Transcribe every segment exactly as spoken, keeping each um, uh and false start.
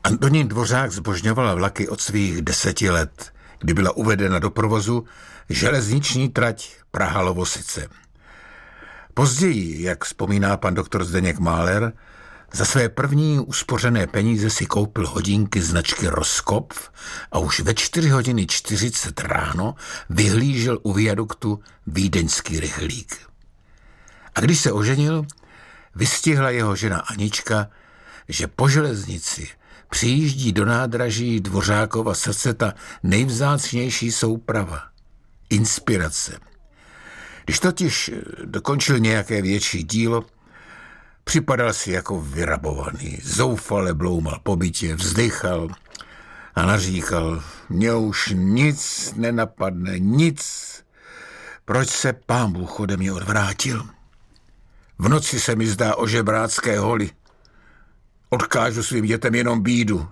Antonín Dvořák zbožňoval vlaky od svých deseti let, kdy byla uvedena do provozu železniční trať Praha-Lovosice. Později, jak vzpomíná pan doktor Zdeněk Máler, za své první uspořené peníze si koupil hodinky značky Roskopf a už ve čtyři hodiny čtyřicet ráno vyhlížel u viaduktu vídeňský rychlík. A když se oženil, vystihla jeho žena Anička, že po železnici přijíždí do nádraží Dvořákova srdce ta nejvzácnější souprava, inspirace. Když totiž dokončil nějaké větší dílo, připadal si jako vyrabovaný, zoufale bloumal po bytě, vzdychal a naříkal, mně už nic nenapadne, nic. Proč se pán Bůh ode mě odvrátil? V noci se mi zdá o žebrácké holi. Odkážu svým dětem jenom bídu.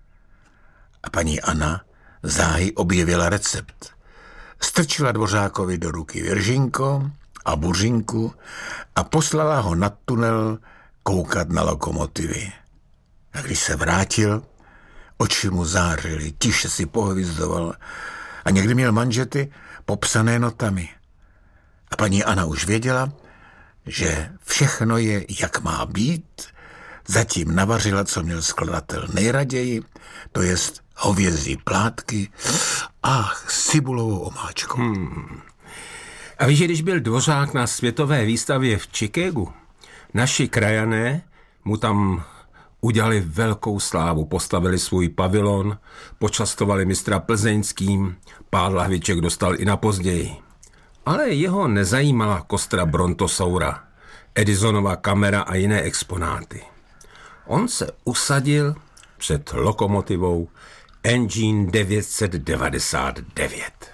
A paní Anna záhy objevila recept. Strčila Dvořákovi do ruky viržinko a buřinku a poslala ho na tunel koukat na lokomotivy. A když se vrátil, oči mu zářily, tiše si pohvizdoval a někdy měl manžety popsané notami. A paní Anna už věděla, že všechno je, jak má být, zatím navařila, co měl skladatel nejraději, to jest hovězí plátky a cibulovou omáčku. Hmm. A víš, že když byl Dvořák na světové výstavě v Chicagu, naši krajané mu tam udělali velkou slávu, postavili svůj pavilon, počastovali mistra plzeňským, pár lahviček dostal i na později. Ale jeho nezajímala kostra Brontosaura, Edisonova kamera a jiné exponáty. On se usadil před lokomotivou Engine devět set devadesát devět.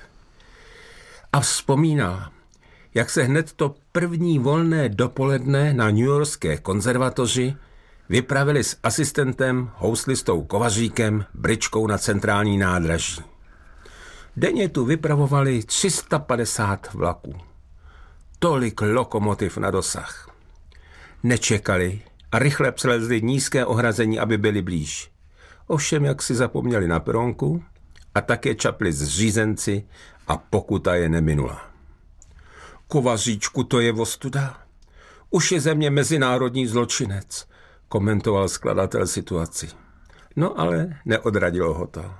A vzpomínal, jak se hned to první volné dopoledne na newyorské konzervatoři vypravili s asistentem, houslistou Kovaříkem, bričkou na centrální nádraží. Denně tu vypravovali tři sta padesát vlaků. Tolik lokomotiv na dosah. Nečekali a rychle přelezli nízké ohrazení, aby byli blíž. Ovšem, jak si zapomněli na peronku a také čapli zřízenci a pokuta je neminula. Kovaříčku, to je ostuda. Už je ze mě mezinárodní zločinec, komentoval skladatel situaci. No ale neodradilo ho to.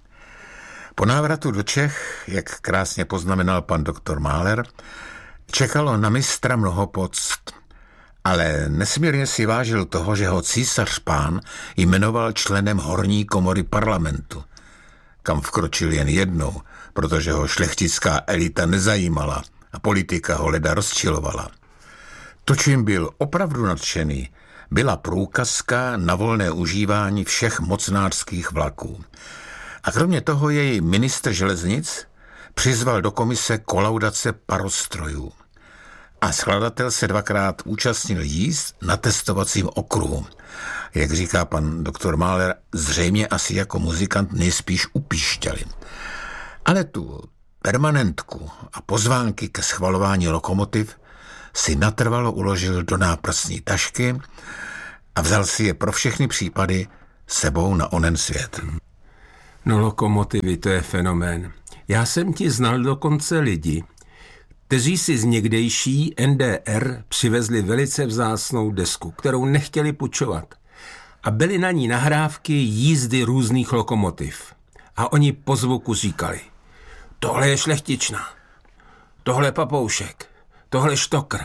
Po návratu do Čech, jak krásně poznamenal pan doktor Máler, čekalo na mistra mnoho poct, ale nesmírně si vážil toho, že ho císař pán jmenoval členem horní komory parlamentu, kam vkročil jen jednou, protože ho šlechtická elita nezajímala a politika ho leda rozčilovala. To, čím byl opravdu nadšený, byla průkazka na volné užívání všech mocnářských vlaků. A kromě toho jej ministr železnic přizval do komise kolaudace parostrojů. A skladatel se dvakrát účastnil jízd na testovacím okruhu. Jak říká pan doktor Máler, zřejmě asi jako muzikant nejspíš upíšťali. Ale tu permanentku a pozvánky ke schvalování lokomotiv si natrvalo uložil do náprsní tašky a vzal si je pro všechny případy sebou na onen svět. No lokomotivy, to je fenomén. Já jsem ti znal dokonce lidi, kteří si z někdejší N D R přivezli velice vzácnou desku, kterou nechtěli půjčovat. A byly na ní nahrávky jízdy různých lokomotiv. A oni po zvuku říkali, tohle je šlechtična, tohle papoušek, tohle štokr.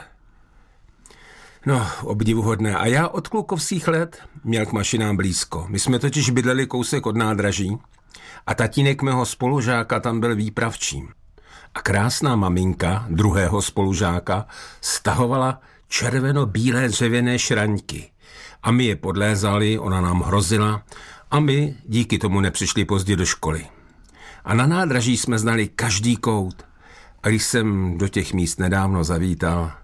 No, obdivuhodné. A já od klukovských let měl k mašinám blízko. My jsme totiž bydleli kousek od nádraží a tatínek mého spolužáka tam byl výpravčím. A krásná maminka druhého spolužáka stahovala červeno-bílé dřevěné šraňky. A my je podlézali, ona nám hrozila a my díky tomu nepřišli pozdě do školy. A na nádraží jsme znali každý kout. A když jsem do těch míst nedávno zavítal,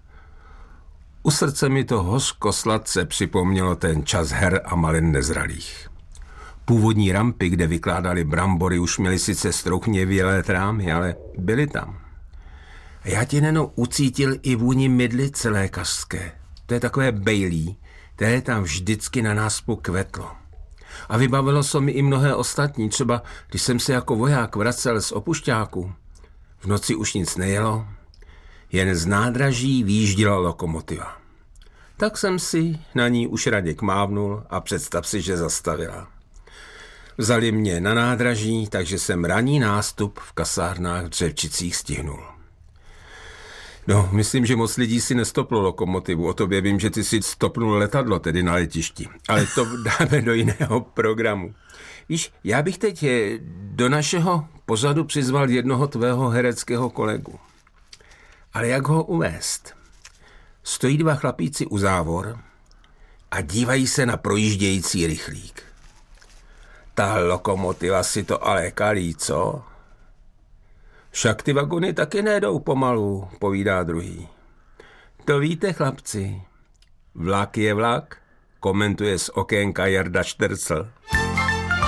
u srdce mi to hořko sladce připomnělo ten čas her a malin nezralých. Původní rampy, kde vykládali brambory, už měly sice strouchněvělé trámy, ale byly tam. A já ti nenou ucítil i vůni mydlice lékařské. To je takové bejlí, které tam vždycky na nás pokvetlo. A vybavilo se mi i mnohé ostatní, třeba když jsem se jako voják vracel z opušťáku. V noci už nic nejelo, jen z nádraží výjížděla lokomotiva. Tak jsem si na ní už Raděk mávnul a představ si, že zastavila. Vzali mě na nádraží, takže jsem ranní nástup v kasárnách v Dřevčicích stihnul. No, myslím, že moc lidí si nestoplo lokomotivu. O tobě vím, že ty si stopnul letadlo, tedy na letišti. Ale to dáme do jiného programu. Víš, já bych teď do našeho pořadu přizval jednoho tvého hereckého kolegu. Ale jak ho uvést? Stojí dva chlapíci u závor a dívají se na projíždějící rychlík. Ta lokomotiva si to ale kalí, co? Však ty vagony taky nejdou pomalu, povídá druhý. To víte, chlapci, vlak je vlak, komentuje z okénka Jarda Štercl.